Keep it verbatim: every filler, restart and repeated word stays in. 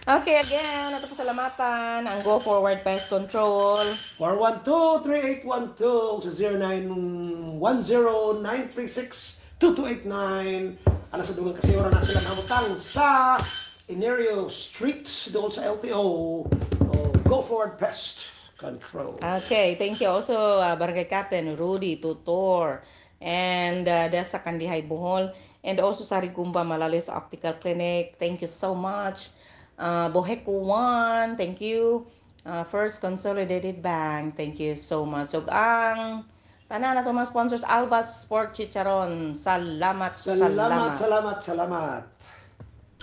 Okay, again, ito pasalamatan ang Go Forward Pest Control. four one two, three eight one two sa zero nine one zero nine three six two two eight nine. Ano sa dungang kasi oras na sila namutang sa Inerio Street doon sa L T O. Oh, Go Forward Pest Control. Okay, thank you also uh, Barangay Captain Rudy Tutor and uh, that's sa Kandihay Bohol and also sa Rigumba Malalis Optical Clinic. Thank you so much. Uh, Boheco One, thank you. Uh, First Consolidated Bank, thank you so much. So ang tanan na mga sponsors Albas Sport Chicharon. Salamat, Salamat, salamat. salamat, salamat.